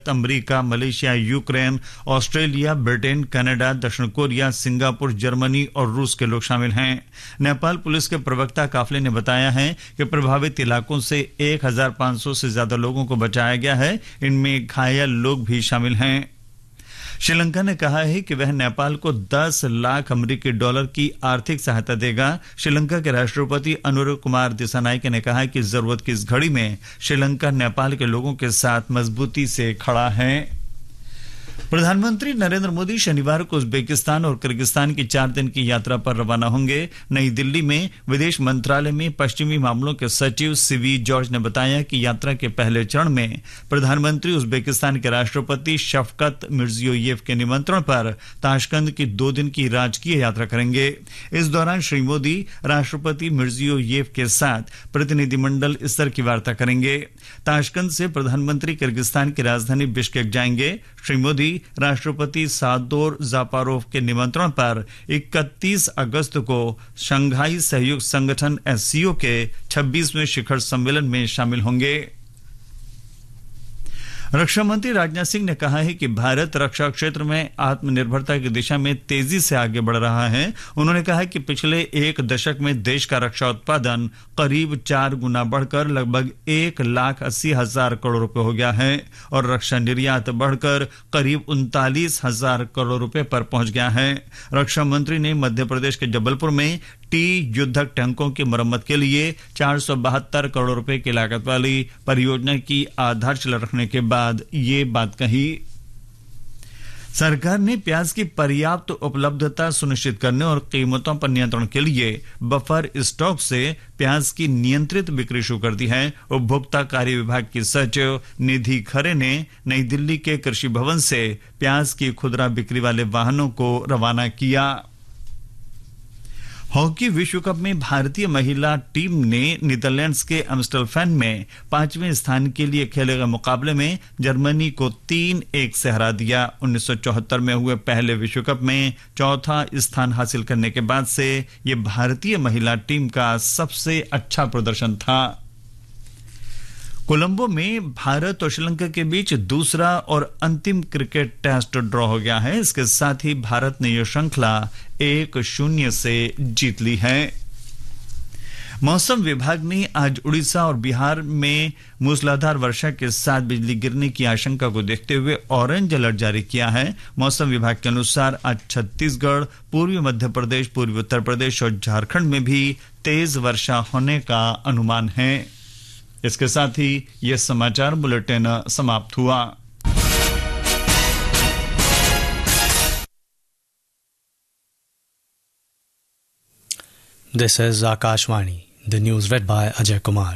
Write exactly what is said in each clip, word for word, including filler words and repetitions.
America, Malaysia, Ukraine, Australia, Britain, Canada, दक्षिण Korea, Singapore, Germany और रूस के लोग शामिल हैं। नेपाल पुलिस के प्रवक्ता काफले ने बताया है कि प्रभावित इलाकों से एक हज़ार पाँच सौ से ज्यादा लोगों को बचाया गया है। इनमें घायल लोग भी शामिल हैं। श्रीलंका ने कहा है कि वह नेपाल को दस लाख अमेरिकी डॉलर की आर्थिक सहायता देगा। श्रीलंका के राष्ट्रपति अनुर कुमार दिसानायके ने कहा है कि जरूरत की इस घड़ी में श्रीलंका नेपाल के लोगों के साथ मजबूती से खड़ा है। प्रधानमंत्री नरेंद्र मोदी शनिवार को उज्बेकिस्तान और किर्गिस्तान की चार दिन की यात्रा पर रवाना होंगे। नई दिल्ली में विदेश मंत्रालय में पश्चिमी मामलों के सचिव सीवी जॉर्ज ने बताया कि यात्रा के पहले चरण में प्रधानमंत्री उज्बेकिस्तान के राष्ट्रपति शफकत मिर्जियोयेव के निमंत्रण पर ताशकंद की दो दिन की राजकीय यात्रा करेंगे। इस दौरान श्री मोदी राष्ट्रपति मिर्जियोयेव के साथ प्रतिनिधिमंडल स्तर की वार्ता करेंगे। ताशकंद से प्रधानमंत्री किर्गिस्तान की राजधानी बिश्केक जाएंगे। श्री मोदी राष्ट्रपति सादोर जापारोव के निमंत्रण पर इकतीस अगस्त को शंघाई सहयोग संगठन एससीओ के छब्बीसवें शिखर सम्मेलन में शामिल होंगे। रक्षा मंत्री राजनाथ सिंह ने कहा है कि भारत रक्षा क्षेत्र में आत्मनिर्भरता की दिशा में तेजी से आगे बढ़ रहा है। उन्होंने कहा कि पिछले एक दशक में देश का रक्षा उत्पादन करीब चार गुना बढ़कर लगभग एक लाख अस्सी हजार करोड़ रुपए हो गया है और रक्षा निर्यात बढ़कर करीब उनतालीस हजार करोड़ रुपए पर पहुंच गया है। रक्षा मंत्री ने मध्य प्रदेश के जबलपुर में टी युद्धक टैंकों की मरम्मत के लिए चार सौ बहत्तर करोड़ रुपए की लागत वाली परियोजना की आधारशिला रखने के बाद ये बात कही। सरकार ने प्याज की पर्याप्त उपलब्धता सुनिश्चित करने और कीमतों पर नियंत्रण के लिए बफर स्टॉक से प्याज की नियंत्रित बिक्री शुरू कर दी है। उपभोक्ता कार्य विभाग की सचिव निधि खरे ने नई दिल्ली के कृषि भवन से प्याज की खुदरा बिक्री वाले वाहनों को रवाना किया। हॉकी विश्व कप में भारतीय महिला टीम ने नीदरलैंड्स के एम्स्टलफैन में पांचवें स्थान के लिए खेले गए मुकाबले में जर्मनी को तीन एक से हरा दिया। उन्नीस सौ चौहत्तर में हुए पहले विश्व कप में चौथा स्थान हासिल करने के बाद से ये भारतीय महिला टीम का सबसे अच्छा प्रदर्शन था। कोलंबो में भारत और श्रीलंका के बीच दूसरा और अंतिम क्रिकेट टेस्ट ड्रॉ हो गया है। इसके साथ ही भारत ने यह श्रृंखला एक शून्य से जीत ली है। मौसम विभाग ने आज उड़ीसा और बिहार में मूसलाधार वर्षा के साथ बिजली गिरने की आशंका को देखते हुए ऑरेंज अलर्ट जारी किया है। मौसम विभाग के अनुसार आज छत्तीसगढ़, पूर्वी मध्य प्रदेश, पूर्वी उत्तर प्रदेश और झारखंड में भी तेज वर्षा होने का अनुमान है। इसके साथ ही यह समाचार बुलेटिन समाप्त हुआ। This is Akashvani. The news read by Ajay Kumar.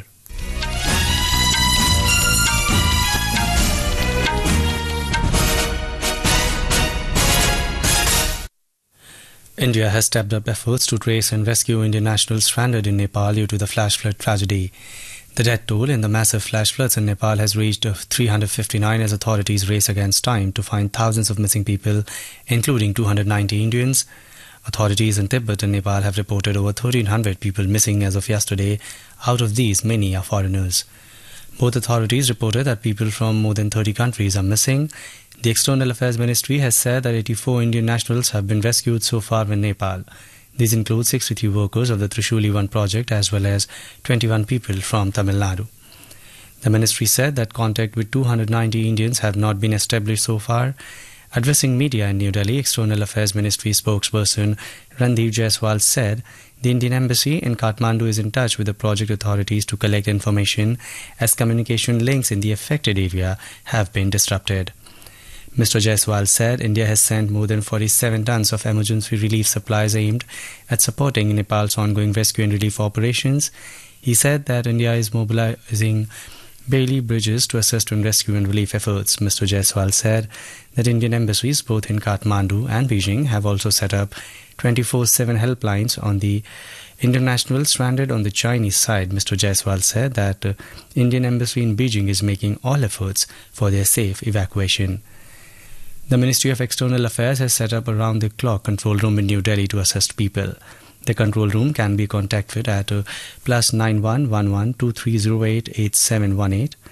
India has stepped up efforts to trace and rescue Indian nationals stranded in Nepal due to the flash flood tragedy. The death toll in the massive flash floods in Nepal has reached three hundred fifty-nine as authorities race against time to find thousands of missing people, including two hundred ninety Indians. Authorities in Tibet and Nepal have reported over thirteen hundred people missing as of yesterday. Out of these, many are foreigners. Both authorities reported that people from more than thirty countries are missing. The External Affairs Ministry has said that eighty-four Indian nationals have been rescued so far in Nepal. These include sixty-three workers of the Trishuli one project as well as twenty-one people from Tamil Nadu. The ministry said that contact with two hundred ninety Indians have not been established so far. Addressing media in New Delhi, External Affairs Ministry spokesperson Randeep Jaiswal said the Indian Embassy in Kathmandu is in touch with the project authorities to collect information as communication links in the affected area have been disrupted. Mister Jaiswal said India has sent more than forty-seven tons of emergency relief supplies aimed at supporting Nepal's ongoing rescue and relief operations. He said that India is mobilizing Bailey bridges to assist in rescue and relief efforts. Mister Jaiswal said that Indian embassies both in Kathmandu and Beijing have also set up twenty-four seven helplines on the international stranded on the Chinese side. Mister Jaiswal said that uh, Indian embassy in Beijing is making all efforts for their safe evacuation. The Ministry of External Affairs has set up a round-the-clock control room in New Delhi to assist people. The control room can be contacted at uh, plus nine one one one two three zero eight eight seven one eight.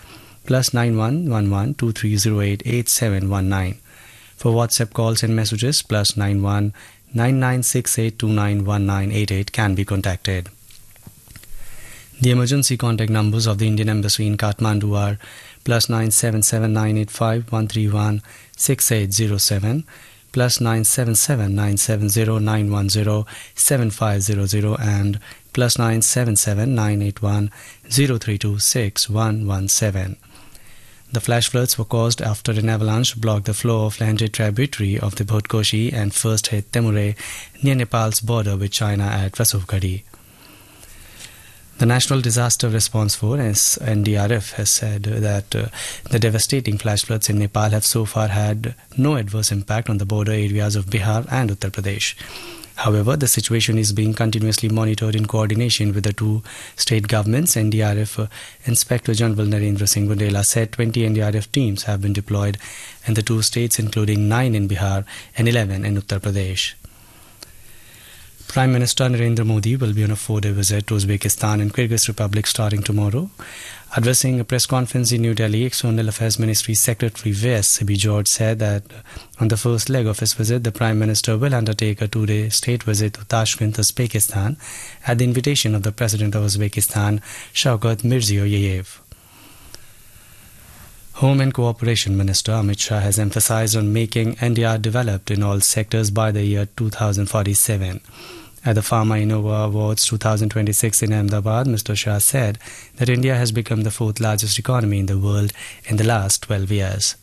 plus nine one one one two three zero eight eight seven one nine. For WhatsApp calls and messages, plus nine one nine nine six eight two nine one nine eight eight can be contacted. The emergency contact numbers of the Indian Embassy in Kathmandu are plus nine seven seven nine eight five one three one six eight zero seven, plus nine seven seven nine seven zero nine one zero seven five zero zero and plus nine seven seven nine eight one zero three two six one one seven. The flash floods were caused after an avalanche blocked the flow of Lehende tributary of the Bhodkoshi and first hit Temure near Nepal's border with China at Rasufgarhi. The National Disaster Response Force, N D R F, has said that uh, the devastating flash floods in Nepal have so far had no adverse impact on the border areas of Bihar and Uttar Pradesh. However, the situation is being continuously monitored in coordination with the two state governments. N D R F uh, Inspector General Narendra Singh Bundela said twenty N D R F teams have been deployed in the two states, including nine in Bihar and eleven in Uttar Pradesh. Prime Minister Narendra Modi will be on a four-day visit to Uzbekistan and Kyrgyz Republic starting tomorrow. Addressing a press conference in New Delhi, External Affairs Ministry Secretary V S Sibi George said that on the first leg of his visit, the Prime Minister will undertake a two-day state visit to Tashkent, Uzbekistan, at the invitation of the President of Uzbekistan, Shavkat Mirziyoyev. Home and Cooperation Minister Amit Shah has emphasized on making India developed in all sectors by the year two thousand forty-seven. At the Pharma Innova Awards twenty twenty-six in Ahmedabad, Mister Shah said that India has become the fourth largest economy in the world in the last twelve years.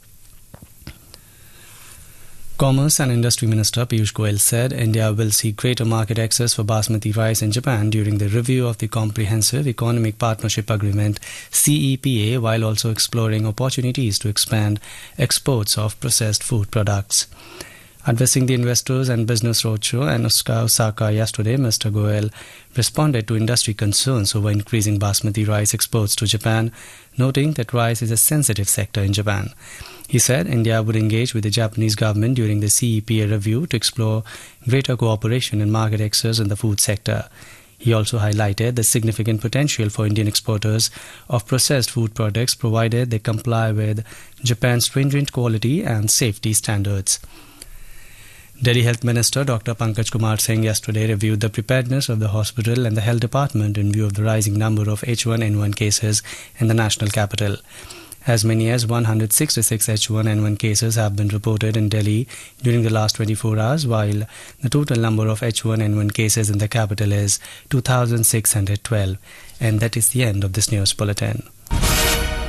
Commerce and Industry Minister Piyush Goyal said India will see greater market access for basmati rice in Japan during the review of the Comprehensive Economic Partnership Agreement C E P A, while also exploring opportunities to expand exports of processed food products. Addressing the investors and business roadshow in Osaka yesterday, Mister Goyal responded to industry concerns over increasing basmati rice exports to Japan, noting that rice is a sensitive sector in Japan. He said India would engage with the Japanese government during the C E P A review to explore greater cooperation and market access in the food sector. He also highlighted the significant potential for Indian exporters of processed food products provided they comply with Japan's stringent quality and safety standards. Delhi Health Minister Doctor Pankaj Kumar Singh yesterday reviewed the preparedness of the hospital and the health department in view of the rising number of H one N one cases in the national capital. As many as one hundred sixty-six H one N one cases have been reported in Delhi during the last twenty-four hours, while the total number of H one N one cases in the capital is two thousand six hundred twelve. And that is the end of this news bulletin.